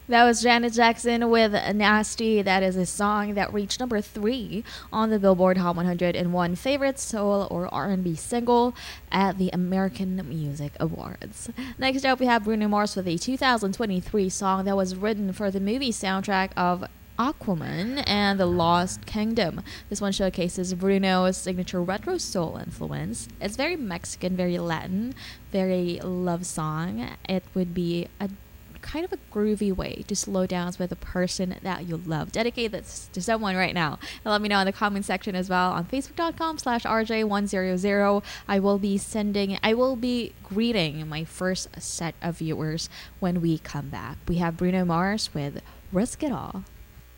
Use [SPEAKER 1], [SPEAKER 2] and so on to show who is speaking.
[SPEAKER 1] That was Janet Jackson with Nasty. That is a song that reached number 3 on the Billboard Hot 101 favorite soul or R&B single at the American Music Awards. Next up, we have Bruno Mars with a 2023 song that was written for the movie soundtrack of Aquaman and the Lost Kingdom. This one showcases Bruno's signature retro soul influence. It's very Mexican, very Latin, very love song. It would be a kind of a groovy way to slow down with the person that you love. Dedicate this to someone right now. And let me know in the comment section as well on facebook.com/RJ100. I will be greeting my first set of viewers when we come back. We have Bruno Mars with Risk It All.